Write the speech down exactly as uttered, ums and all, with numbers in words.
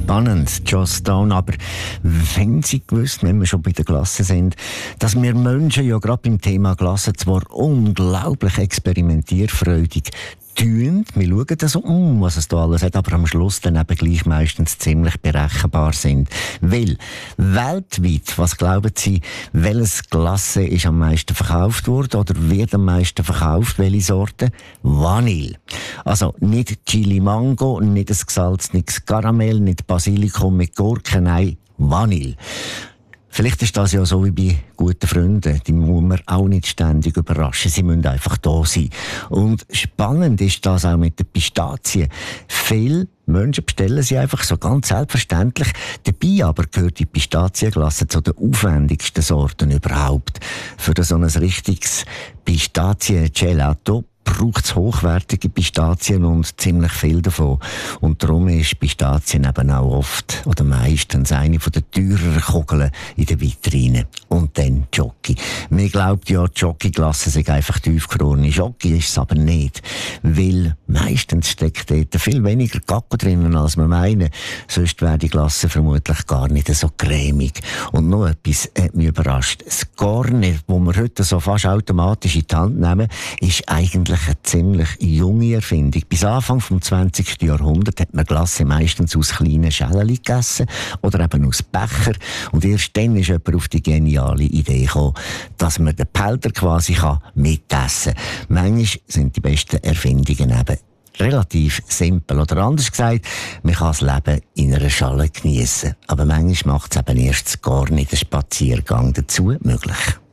Spannend, Joss Stone. Aber wenn Sie gewusst, wenn wir schon bei der Glasse sind, dass wir Menschen ja gerade beim Thema Glasse zwar unglaublich experimentierfreudig tun, wir schauen das um, was es da alles hat, aber am Schluss dann eben gleich meistens ziemlich berechenbar sind. Weil weltweit, was glauben Sie, welches Glasse ist am meisten verkauft worden oder wird am meisten verkauft? Welche Sorte? Vanille. Also nicht Chili Mango, nicht ein gesalzenes Karamell, nicht Basilikum mit Gurke, nein, Vanille. Vielleicht ist das ja so wie bei guten Freunden. Die muss man auch nicht ständig überraschen. Sie müssen einfach da sein. Und spannend ist das auch mit den Pistazien. Viele Menschen bestellen sie einfach so ganz selbstverständlich. Dabei aber gehört die Pistazienglasse zu den aufwendigsten Sorten überhaupt. Für so ein richtiges Pistazien-Gelato braucht es hochwertige Pistazien und ziemlich viel davon. Und darum ist Pistazien eben auch oft oder meistens eine von den teureren Kugeln in der Vitrine. Und dann Jockey. Man glaubt ja, die Jockey-Glasse sei einfach tiefgefrorene Jockey, ist es aber nicht. Weil meistens steckt dort viel weniger Kakao drinnen, als man meinen. Sonst wäre die Glasse vermutlich gar nicht so cremig. Und noch etwas hat mich überrascht. Das Garnet, das wir heute so fast automatisch in die Hand nehmen, ist eigentlich eine ziemlich junge Erfindung. Bis Anfang des zwanzigsten Jahrhunderts hat man Glasse meistens aus kleinen Schälchen gegessen oder eben aus Becher. Und erst dann ist jemand auf die geniale Idee gekommen, dass man den Behälter quasi mitessen kann. Manchmal sind die besten Erfindungen eben relativ simpel. Oder anders gesagt, man kann das Leben in einer Schale geniessen. Aber manchmal macht es eben erst gar nicht den Spaziergang dazu möglich.